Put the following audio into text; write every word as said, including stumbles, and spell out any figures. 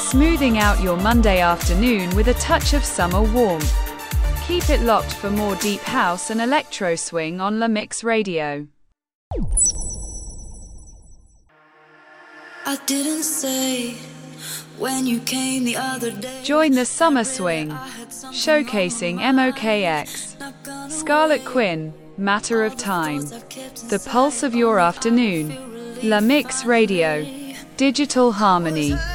smoothing out your Monday afternoon with a touch of summer warmth. Keep it locked for more deep house and electro swing on La Mix Radio. I didn't say when you came the other day. Join the summer swing, showcasing M O K X, Scarlet Quinn, Matter of Time, the pulse of your afternoon. La Mix Radio, Digital Harmony.